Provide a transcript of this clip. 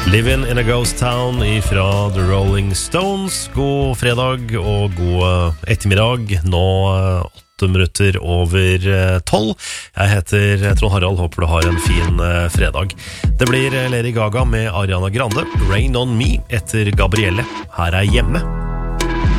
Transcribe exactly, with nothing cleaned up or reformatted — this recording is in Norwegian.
Living in a Ghost Town ifra The Rolling Stones. God fredag og god ettermiddag. Nå åtte minutter over tolv. Jeg heter Trond Harald, håper du har en fin fredag. Det blir Lady Gaga med Ariana Grande, Rain on Me etter Gabrielle. Her er Hjemme.